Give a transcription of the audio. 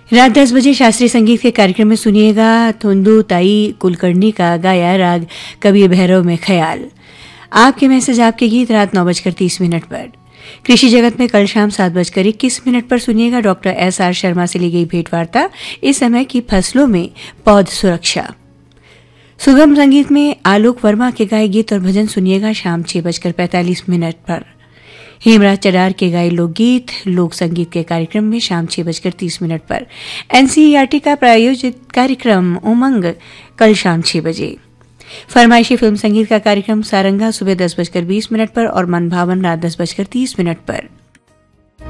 रात 10 बजे शास्त्रीय संगीत के कार्यक्रम में सुनिएगा थोंदू ताई कुलकर्णी का गाया राग कबीर भैरव में ख्याल। आपके मैसेज आपके गीत रात 9:30 पर। कृषि जगत में कल शाम 7:21 पर सुनिएगा डॉक्टर SR शर्मा से ली गई भेंटवार्ता, इस समय की फसलों में पौध सुरक्षा। सुगम संगीत में आलोक वर्मा के गाए गीत और भजन सुनिएगा शाम 6:45 पर। हेमराज चडार के गाए लोकगीत लोक संगीत के कार्यक्रम में शाम 6:30 पर। NCERT का प्रायोजित कार्यक्रम उमंग कल शाम 6 बजे। फरमाइशी फिल्म संगीत का कार्यक्रम सारंगा सुबह 10:20 पर और मनभावन रात 10:30 पर।